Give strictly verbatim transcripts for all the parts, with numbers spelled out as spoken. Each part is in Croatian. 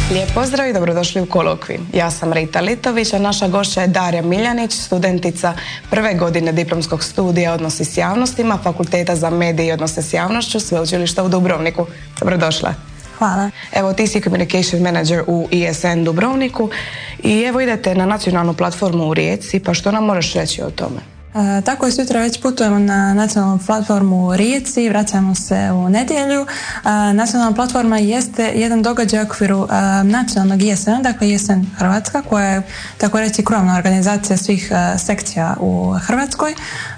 Lijep pozdrav i dobrodošli u Kolokvij. Ja sam Rita Litović, a naša gošća je Darija Miljanić, studentica prve godine diplomskog studija Odnosi s javnostima Fakulteta za medije i odnose s javnošću Sveučilišta u Dubrovniku. Dobrodošla. Hvala. Evo, ti si Communication Manager u I S N Dubrovniku i evo idete na nacionalnu platformu u Rijeci, pa što nam možeš reći o tome? E, tako je, sutra već putujemo na nacionalnu platformu u Rijeci, vraćamo se u nedjelju. E, nacionalna platforma jeste jedan događaj u okviru e, nacionalnog I S N, dakle I S N Hrvatska, koja je, tako reći, krovna organizacija svih e, sekcija u Hrvatskoj. E,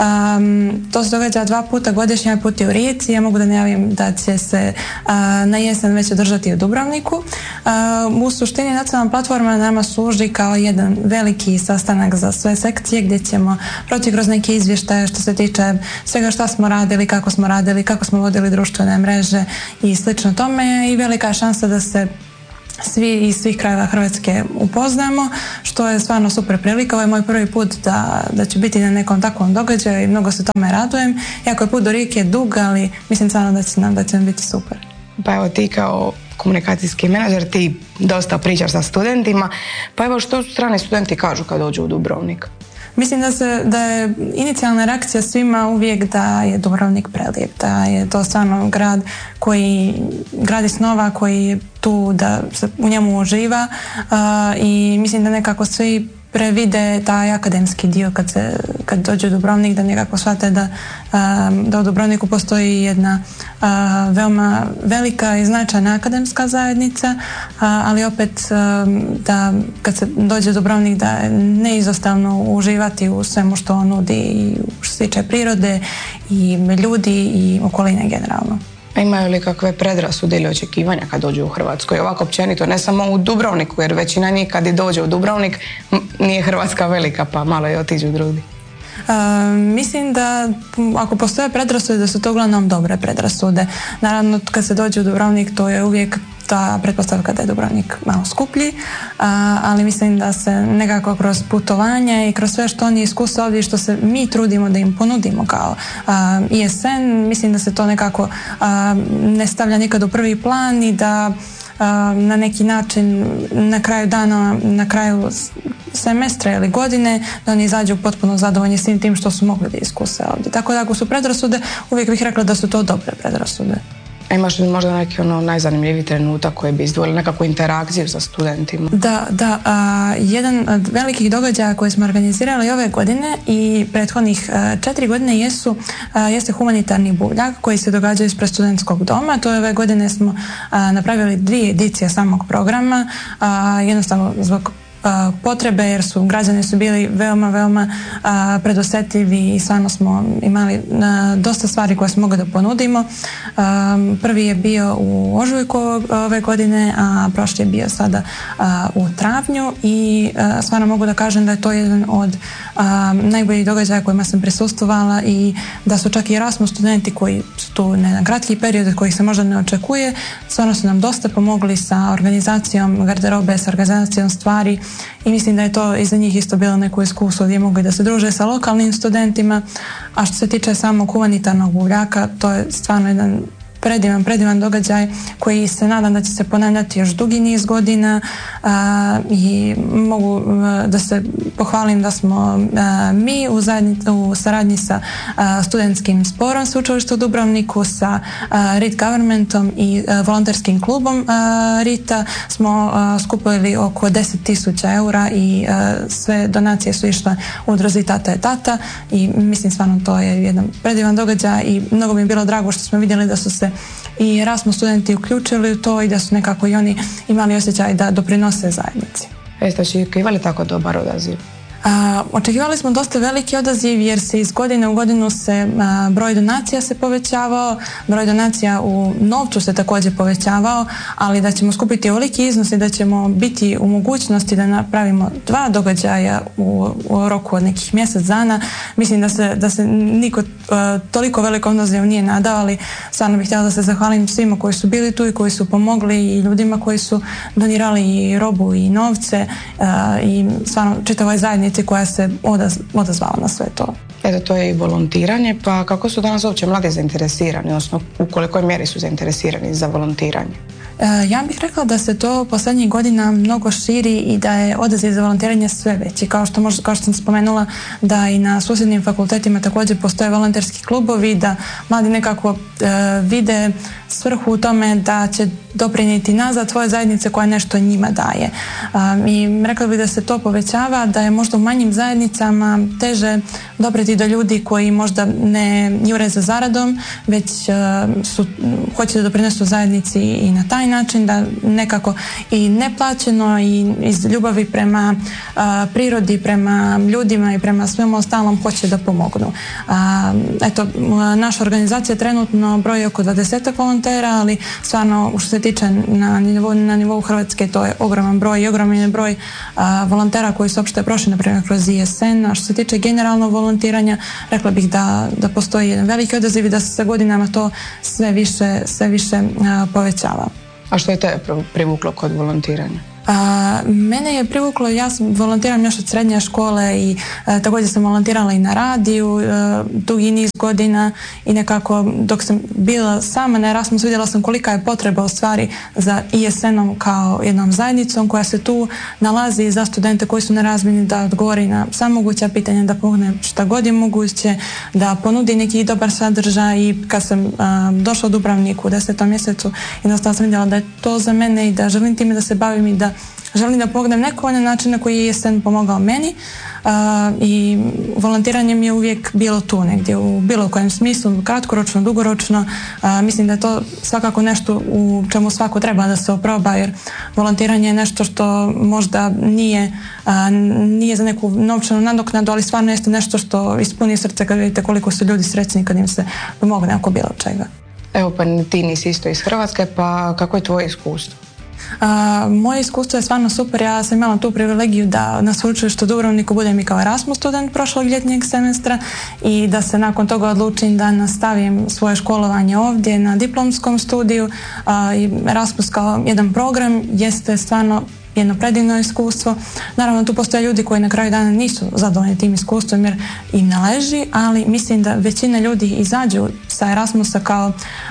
to se događa dva puta godišnje, jedan put je u Rijeci. Ja mogu da najavim da će se e, na I S N već održati u Dubrovniku. E, u suštini nacionalna platforma nama služi kao jedan veliki sastanak za sve sekcije gdje ćemo proći kroz neke izvještaje što se tiče svega što smo radili, kako smo radili, kako smo vodili društvene mreže i slično tome, i velika šansa da se svi iz svih krajeva Hrvatske upoznamo, što je stvarno super prilika. Ovo je moj prvi put da, da ću biti na nekom takvom događaju i mnogo se tome radujem. Iako je put do Rijeke dug, ali mislim stvarno da će nam, da će nam biti super. Pa evo, ti kao komunikacijski menadžer, ti dosta pričaš sa studentima, pa evo što strani studenti kažu kad dođu u Dubrovnik? Mislim da, se, da je inicijalna reakcija svima uvijek da je Dubrovnik prelijep, da je to stvarno grad koji, grad iz snova, koji je tu da se u njemu uživa, uh, i mislim da nekako svi previde taj akademski dio kad, se, kad dođe u Dubrovnik, da nekako shvate da, um, da u Dubrovniku postoji jedna uh, veoma velika i značajna akademska zajednica, uh, ali opet um, da kad se dođe u Dubrovnik da je neizostavno uživati u svemu što on nudi, i što se tiče prirode i ljudi i okoline generalno. Imaju li kakve predrasude ili očekivanja kad dođu u Hrvatsku? I ovako općenito, ne samo u Dubrovniku, jer većina njih kad i dođe u Dubrovnik nije Hrvatska velika, pa malo je otiđu drugdje. Uh, mislim da ako postoje predrasude, da su to uglavnom dobre predrasude. Naravno, kad se dođe u Dubrovnik, to je uvijek ta pretpostavka da je Dubrovnik malo skuplji, uh, ali mislim da se nekako kroz putovanje i kroz sve što oni iskuse ovdje, što se mi trudimo da im ponudimo kao uh, I S N, mislim da se to nekako uh, ne stavlja nikad u prvi plan i da uh, na neki način na kraju dana, na kraju semestra ili godine, da oni izađu potpuno zadovoljni s tim što su mogli da iskuse ovdje. Tako da ako su predrasude, uvijek bih rekla da su to dobre predrasude. A imaš li možda neki ono najzanimljiviji trenutak koji bi izdvojili nekakvu interakciju sa studentima? Da, da. A, jedan od velikih događaja koje smo organizirali ove godine i prethodnih a, četiri godine jesu, a, jeste humanitarni buvljak koji se događa ispred studentskog doma. To je ove godine smo a, napravili dvije edicije samog programa, a, jednostavno zbog potrebe, jer su građani su bili veoma, veoma a, predosjetljivi i stvarno smo imali a, dosta stvari koje smo mogli da ponudimo. A, prvi je bio u ožujku ove godine, a prošli je bio sada a, u travnju, i a, stvarno mogu da kažem da je to jedan od a, najboljih događaja kojima sam prisustvovala, i da su čak i Erasmus studenti koji su tu na jedan kratki period kojih se možda ne očekuje, stvarno su nam dosta pomogli sa organizacijom garderobe, sa organizacijom stvari, i mislim da je to i za njih isto bilo neko iskustvo gdje mogli da se druže sa lokalnim studentima. A što se tiče samog humanitarnog buvljaka, to je stvarno jedan predivan, predivan događaj koji se nadam da će se ponavljati još dugi niz godina, a, i mogu a, da se pohvalim da smo a, mi u, zajedni, u saradnji sa a, studentskim sporom Sveučilišta u Dubrovniku, sa a, R I T Governmentom i a, volonterskim klubom a, Rita smo a, skupili oko deset tisuća eura, i a, sve donacije su išle u udruzi Tata je Tata, i mislim stvarno to je jedan predivan događaj, i mnogo mi je bilo drago što smo vidjeli da su se i Erasmus studenti uključili u to i da su nekako i oni imali osjećaj da doprinose zajednici. Jeste očekivali tako dobar odaziv? A, očekivali smo dosta veliki odaziv, jer se iz godine u godinu se a, broj donacija se povećavao, broj donacija u novcu se također povećavao, ali da ćemo skupiti ovoliki iznos i da ćemo biti u mogućnosti da napravimo dva događaja u, u roku od nekih mjesec dana, mislim da se, da se niko a, toliko velikom odazivu nije nadao, ali stvarno bih htjela da se zahvalim svima koji su bili tu i koji su pomogli, i ljudima koji su donirali i robu i novce, a, i stvarno čitavoj zajednici koja se odaz, odazvala na sve to. Eto, to je i volontiranje, pa kako su danas uopće mladi zainteresirani, odnosno u kolikoj mjeri su zainteresirani za volontiranje? Ja bih rekla da se to posljednjih godina mnogo širi i da je odaziv za volontiranje sve veći. Kao što, možda, kao što sam spomenula da i na susjednim fakultetima također postoje volonterski klubovi, da mladi nekako uh, vide svrhu u tome da će doprinijeti nazad svoje zajednice koja nešto njima daje. Um, I rekla bih da se to povećava, da je možda u manjim zajednicama teže dopreti do ljudi koji možda ne jure za zaradom, već uh, su, hoće da doprinesu zajednici i na taj način, da nekako i neplaćeno i iz ljubavi prema uh, prirodi, prema ljudima i prema svemu ostalom hoće da pomognu. Uh, eto, naša organizacija trenutno broji oko dvadesetak volontera, ali stvarno što se tiče na nivou, na nivou Hrvatske to je ogroman broj i ogroman broj uh, volontera koji su uopšte prošli na primjer kroz I S N. A što se tiče generalno volontiranja, rekla bih da, da postoji jedan veliki odaziv i da se sa godinama to sve više, sve više uh, povećava. A što je te privuklo kod volontiranja? A, mene je privuklo, ja sam volontiram još od srednje škole i a, također sam volontirala i na radiju a, dugi niz godina i nekako dok sam bila sama na Erasmus vidjela sam kolika je potreba u stvari za I S N-om kao jednom zajednicom koja se tu nalazi za studente koji su na razmjeni, da odgovori na sva moguća pitanja, da pomogne šta god je moguće, da ponudi neki dobar sadržaj. I kad sam a, došla u Dubrovnik u desetom mjesecu jednostavno sam vidjela da je to za mene i da želim time da se bavim i da želim da pomognem neko na način na koji je I S N pomogao meni, uh, i volontiranje mi je uvijek bilo tu negdje u bilo kojem smislu, kratkoročno, dugoročno. Uh, mislim da je to svakako nešto u čemu svako treba da se oproba, jer volontiranje je nešto što možda nije, uh, nije za neku novčanu nadoknadu, ali stvarno jeste nešto što ispuni srce kad vidite koliko su ljudi srećni kad im se pomogne oko bilo čega. Evo, pa ti nisi isto iz Hrvatske, pa kako je tvoje iskustvo? Uh, moje iskustvo je stvarno super. Ja sam imala tu privilegiju da na sveučilištu u Dubrovniku budem i kao Erasmus student prošlog ljetnjeg semestra i da se nakon toga odlučim da nastavim svoje školovanje ovdje na diplomskom studiju. Uh, i Erasmus kao jedan program jeste stvarno jedno predivno iskustvo. Naravno, tu postoje ljudi koji na kraju dana nisu zadovoljni tim iskustvom jer im ne leži, ali mislim da većina ljudi izađu sa Erasmusa kao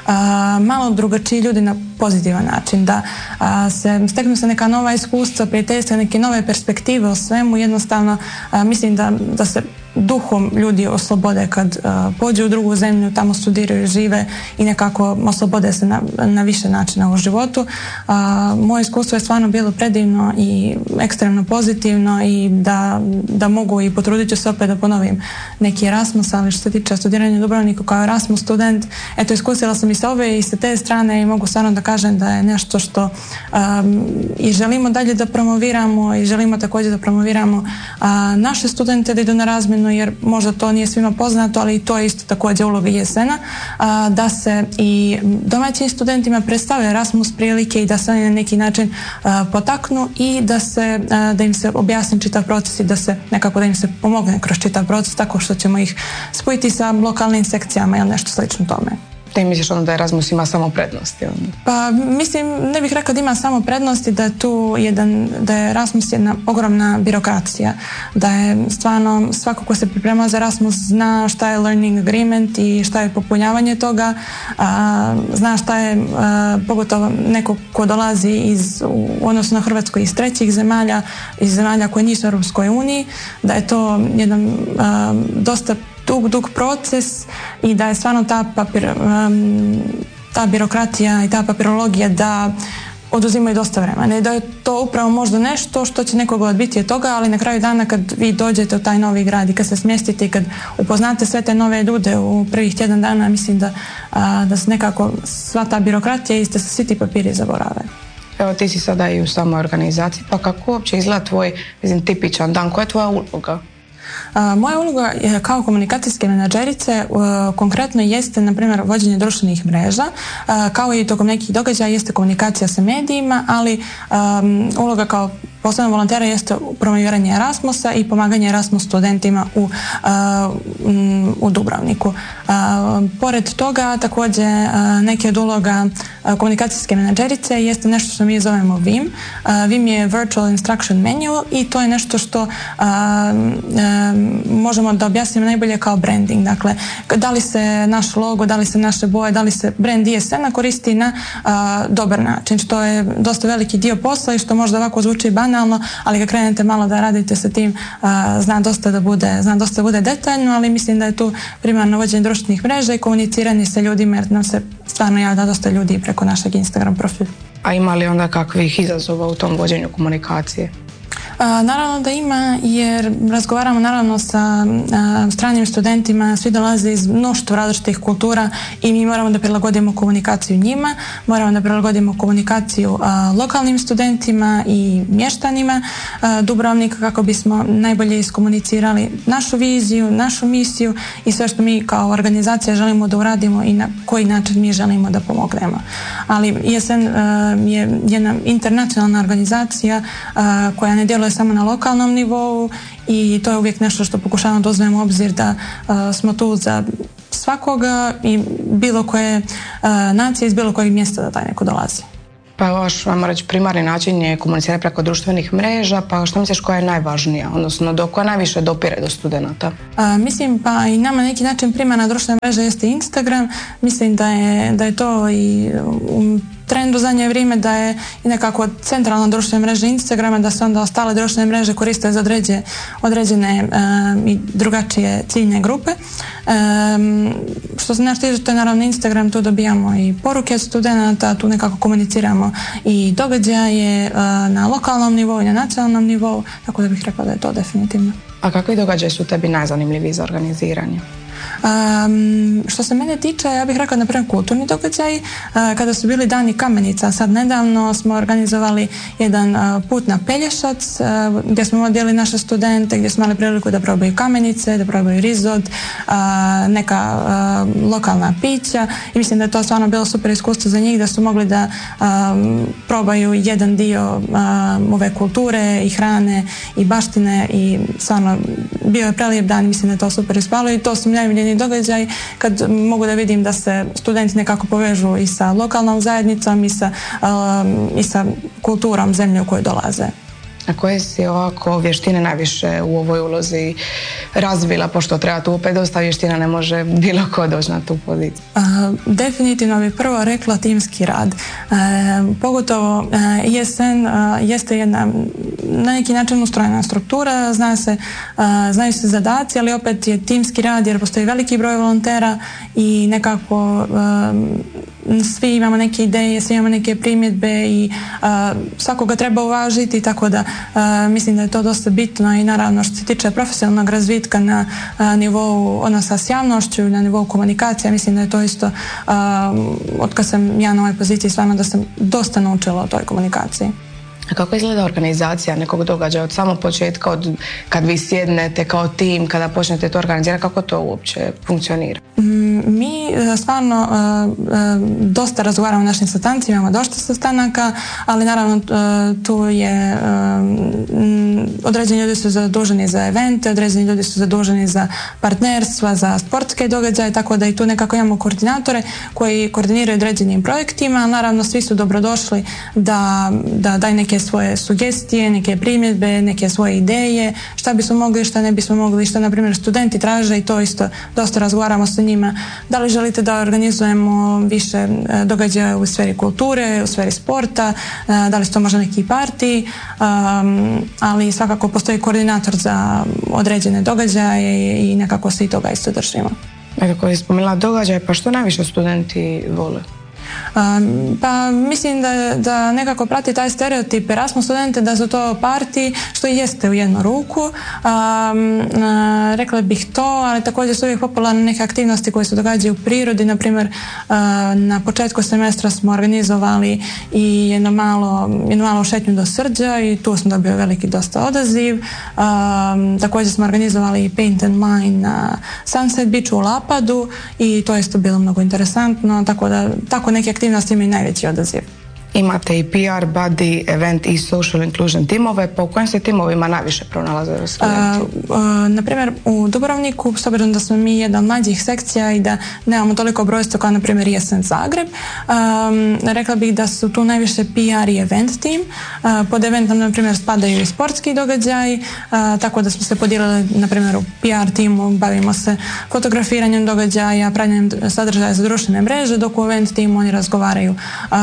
a, malo drugačiji ljudi na pozitivan način, da a, se steknu se neka nova iskustva, prijateljstva, neke nove perspektive o svemu. Jednostavno, a, mislim da, da se duhom ljudi oslobode kad uh, pođu u drugu zemlju, tamo studiraju, žive i nekako oslobode se na, na više načina u životu. Uh, moje iskustvo je stvarno bilo predivno i ekstremno pozitivno i da, da mogu i potrudit ću se opet da ponovim neki Erasmus, ali što se tiče studiranja u Dubrovniku kao Erasmus student, eto, iskusila sam i sa ove i sa te strane i mogu stvarno da kažem da je nešto što um, i želimo dalje da promoviramo i želimo također da promoviramo uh, naše studente da idu na razmjenu, jer možda to nije svima poznato, ali to je isto također uloga I S N-a, da se i domaćim studentima predstave Erasmus prilike i da se oni na neki način potaknu i da, se, da im se objasni čitav proces i da se nekako da im se pomogne kroz čitav proces tako što ćemo ih spojiti sa lokalnim sekcijama ili nešto slično tome. Ti misliš onda da Erasmus ima samo prednosti? Onda? Pa mislim, ne bih rekla da ima samo prednosti, da je tu jedan, da je Erasmus jedna ogromna birokracija, da je stvarno svako ko se priprema za Erasmus zna šta je learning agreement i šta je popunjavanje toga, a, zna šta je a, pogotovo neko ko dolazi iz, u odnosu na Hrvatsku iz trećih zemalja, iz zemalja koje nisu u Europskoj uniji, da je to jedan a, dosta dug, dug proces i da je stvarno ta papir, um, ta birokratija i ta papirologija da oduzimaju dosta vremena i da je to upravo možda nešto što će nekoga odbiti od toga, ali na kraju dana kad vi dođete u taj novi grad i kad se smjestite i kad upoznate sve te nove ljude u prvih tjedan dana, mislim da, a, da se nekako sva ta birokratija i da se svi ti papiri zaborave. Evo, ti si sada i u samoj organizaciji, pa kako uopće izgleda tvoj, mislim, tipičan dan, koja je tvoja uloga? Uh, moja uloga je kao komunikacijske menadžerice uh, konkretno jeste, na primjer, vođenje društvenih mreža, uh, kao i tokom nekih događaja jeste komunikacija sa medijima, ali um, uloga kao posebno volontera jeste promoviranje Erasmusa i pomaganje Erasmus studentima u, u Dubrovniku. Pored toga, također neke od uloga komunikacijske menadžerice jeste nešto što mi zovemo V I M. V I M je Virtual Instruction Manual i to je nešto što možemo da objasnimo najbolje kao branding. Dakle, da li se naš logo, da li se naše boje, da li se brand I S N koristi na dobar način, što je dosta veliki dio posla i što možda ovako zvuči banalno, ali kad krenete malo da radite sa tim, zna dosta da bude, zna dosta da bude detaljno, ali mislim da je tu primarno vođenje društvenih mreža i komuniciranje sa ljudima, jer nam se stvarno javlja dosta ljudi preko našeg Instagram profila. A ima li onda kakvih izazova u tom vođenju komunikacije? A, naravno da ima, jer razgovaramo naravno sa a, stranim studentima, svi dolaze iz mnoštva različitih kultura i mi moramo da prilagodimo komunikaciju njima, moramo da prilagodimo komunikaciju a, lokalnim studentima i mještanima a, Dubrovnika kako bismo najbolje iskomunicirali našu viziju, našu misiju i sve što mi kao organizacija želimo da uradimo i na koji način mi želimo da pomognemo. Ali I S N a, je jedna internacionalna organizacija a, koja ne djeluje samo na lokalnom nivou i to je uvijek nešto što pokušavamo da uzmemo u obzir da uh, smo tu za svakoga i bilo koje uh, nacije iz bilo kojeg mjesta da taj neko dolazi. Pa vaš, vamo reći, primarni način je komunicirati preko društvenih mreža, pa što misliš koja je najvažnija, odnosno do koja najviše dopire do studenata? A, mislim pa i nama na neki način primarna društvena mreža jeste Instagram, mislim da je, da je to i um, trend u zadnje vrijeme da je i nekako centralna društvena mreža Instagrama, da se onda ostale društvene mreže koriste za određe, određene um, i drugačije ciljne grupe. Um, što se naš tiče, to je naravno Instagram, tu dobijamo i poruke od studenata, tu nekako komuniciramo i događaje uh, na lokalnom nivou i na nacionalnom nivou, tako da bih rekla da je to definitivno. A kakvi događaji su tebi najzanimljiviji za organiziranje? Um, što se mene tiče, ja bih rekla na primjer kulturni događaj. Uh, kada su bili dani kamenica, sad nedavno smo organizovali jedan uh, put na Pelješac uh, gdje smo odjeli naše studente, gdje smo imali priliku da probaju kamenice, da probaju rizot, uh, neka uh, lokalna pića i mislim da je to stvarno bilo super iskustvo za njih, da su mogli da um, probaju jedan dio uh, ove kulture i hrane i baštine i stvarno bio je prelijep dan i mislim da je to super ispalo i to su najmiljeni događaj kad mogu da vidim da se studenti nekako povežu i sa lokalnom zajednicom i sa, um, i sa kulturom zemlje u kojoj dolaze. A koje si ovako vještine najviše u ovoj ulozi razvila, pošto treba tu opet dosta vještina, ne može bilo ko doći na tu poziciju? Uh, definitivno bih prvo rekla timski rad. Uh, pogotovo uh, I S N uh, jeste jedna na neki način ustrojena struktura, zna se, uh, znaju se zadaci, ali opet je timski rad jer postoji veliki broj volontera i nekako uh, svi imamo neke ideje, svi imamo neke primjedbe i uh, svakoga treba uvažiti, tako da uh, mislim da je to dosta bitno i naravno što se tiče profesionalnog razvitka na uh, nivou odnosa s javnošću, na nivou komunikacije, mislim da je to isto uh, od kad sam ja na ovoj poziciji stvarno da sam dosta naučila o toj komunikaciji. A kako izgleda organizacija nekog događaja od samog početka, od kad vi sjednete kao tim, kada počnete to organizirati, kako to uopće funkcionira? Mi stvarno uh, uh, dosta razgovaramo o našim sastancima, imamo dosta sastanaka, ali naravno uh, tu je um, određeni ljudi su zaduženi za evente, određeni ljudi su zaduženi za partnerstva, za sportske događaje, tako da i tu nekako imamo koordinatore koji koordiniraju određenim projektima, naravno svi su dobrodošli da, da daju neke svoje sugestije, neke primjedbe, neke svoje ideje, šta bismo mogli, šta ne bismo mogli, šta na primjer studenti traže i to isto dosta razgovaramo sa njima. Da li želite da organizujemo više događaja u sferi kulture, u sferi sporta, da li su to možda neki partiji, um, ali svakako postoji koordinator za određene događaje i nekako se i toga isto držimo. Kako je spomenula događaj, pa što najviše studenti vole? Um, pa mislim da, da nekako prati taj stereotip Erasmus studente da su to parti, što i jeste u jednu ruku. Um, uh, rekla bih to, ali također su uvijek popularne neke aktivnosti koje se događaju u prirodi. Na primjer, uh, na početku semestra smo organizovali i jedno malo, jedno malo šetnju do Srđa i tu smo dobili veliki dosta odaziv. Um, također smo organizovali Paint and Line na Sunset Beachu u Lapadu i to je isto bilo mnogo interesantno, tako da tako neke aktivnosti imaju najveći odaziv. Imate i P R, Buddy, Event i Social Inclusion timove. Po kojim se timovima najviše pronalaze studenti? Na primjer, u Dubrovniku, s obzirom da smo mi jedna od mlađih sekcija i da nemamo toliko brojstva kao na primjer Jesen Zagreb, um, rekla bih da su tu najviše P R i Event tim. Uh, pod eventom, na primjer, spadaju i sportski događaji, uh, tako da smo se podijelili, na primjer, u P R timu bavimo se fotografiranjem događaja, pravljenjem sadržaja za društvene mreže, dok u Event timu oni razgovaraju uh,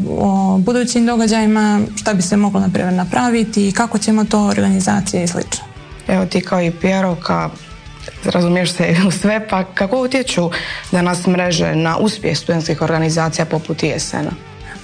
o budućim događajima, šta bi se moglo, na primjer, napraviti i kako ćemo to organizacije i slično. Evo, ti kao i P R-ovka razumiješ se u sve, pa kako utječu danas mreže na uspjeh studentskih organizacija poput I S N-a?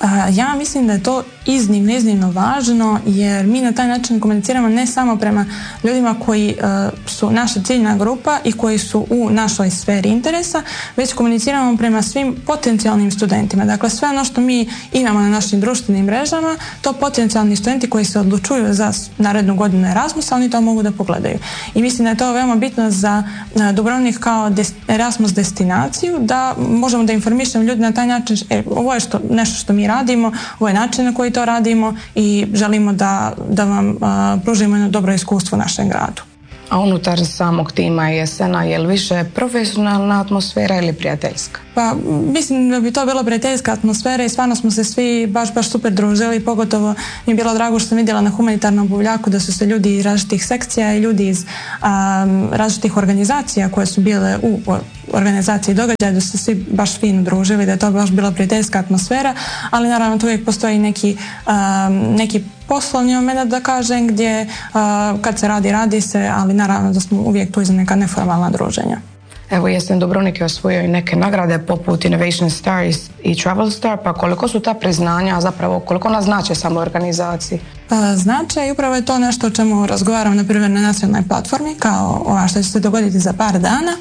Ja mislim da je to iznimno, iznimno važno, jer mi na taj način komuniciramo ne samo prema ljudima koji uh, su naša ciljna grupa i koji su u našoj sferi interesa, već komuniciramo prema svim potencijalnim studentima. Dakle, sve ono što mi imamo na našim društvenim mrežama, to potencijalni studenti koji se odlučuju za narednu godinu Erasmusa, oni to mogu da pogledaju. I mislim da je to veoma bitno za uh, Dubrovnik kao des- Erasmus destinaciju, da možemo da informišemo ljudi na taj način, e, ovo je što, nešto što mi radimo, ovo je način na koji to radimo i želimo da, da vam uh, pružimo jedno dobro iskustvo u našem gradu. A unutar samog tima I S N-a je li više profesionalna atmosfera ili prijateljska? Pa mislim da bi to bila prijateljska atmosfera i stvarno smo se svi baš baš super družili, pogotovo mi je bilo drago što sam vidjela na humanitarnom buvljaku da su se ljudi iz različitih sekcija i ljudi iz um, različitih organizacija koje su bile u organizaciji događaja, da su se svi baš fino družili, da je to baš bila prijateljska atmosfera, ali naravno tu uvijek postoji neki, um, neki poslovni moment, da kažem, gdje uh, kad se radi, radi se, ali naravno da smo uvijek tu i za neka neformalna druženja. Evo, Jesen Dubrovnik je osvojio i neke nagrade poput Innovation Star i Travel Star, pa koliko su ta priznanja, zapravo koliko nas znače samo organizaciji? Znače i upravo je to nešto o čemu razgovaram na primjer na nacionalnoj platformi, kao ova što će se dogoditi za par dana.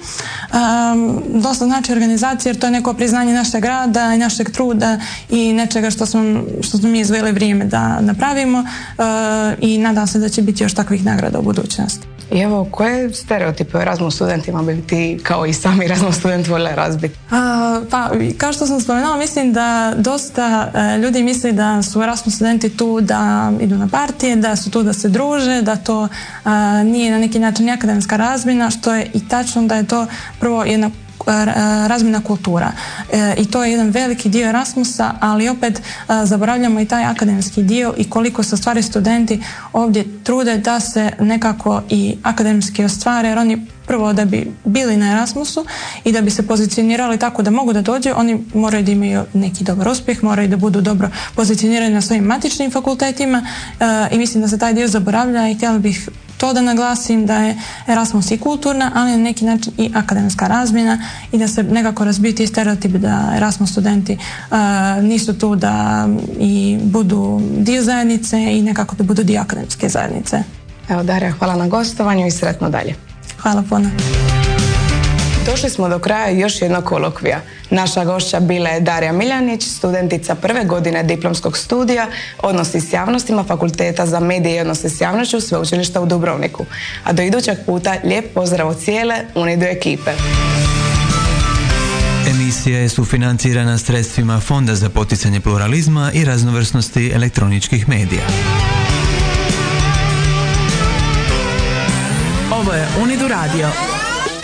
Um, dosta znači organizacija jer to je neko priznanje našeg rada i našeg truda i nečega što smo, što smo mi izveli vrijeme da napravimo uh, i nadam se da će biti još takvih nagrada u budućnosti. I evo, koje stereotipe o Erasmus studentima bi ti kao i sami Erasmus student voljeli razbiti? A, pa, kao što sam spomenula, mislim da dosta e, ljudi misli da su Erasmus studenti tu da idu na partije, da su tu da se druže, da to a, nije na neki način akademska razmjena, što je i tačno da je to prvo jedna razmjena kultura. E, I to je jedan veliki dio Erasmusa, ali opet a, zaboravljamo i taj akademski dio i koliko se stvari studenti ovdje trude da se nekako i akademski ostvare, jer oni prvo da bi bili na Erasmusu i da bi se pozicionirali tako da mogu da dođu, oni moraju da imaju neki dobar uspjeh, moraju da budu dobro pozicionirani na svojim matičnim fakultetima e, i mislim da se taj dio zaboravlja i htjela bih to da naglasim da je Erasmus i kulturna, ali na neki način i akademska razmjena i da se nekako razbiju ti stereotipi da Erasmus studenti uh, nisu tu da i budu dio zajednice i nekako da budu dio akademske zajednice. Evo, Darija, hvala na gostovanju i sretno dalje. Hvala puno. Došli smo do kraja još jednog kolokvija. Naša gošća bila je Darija Miljanić, studentica prve godine diplomskog studija Odnosi s javnostima Fakulteta za medije i odnose s javnošću Sveučilišta u Dubrovniku. A do idućeg puta lijep pozdrav od cijele Unido ekipe. Emisija je sufinancirana sredstvima Fonda za poticanje pluralizma i raznovrsnosti elektroničkih medija. Ovo je Unido Radio.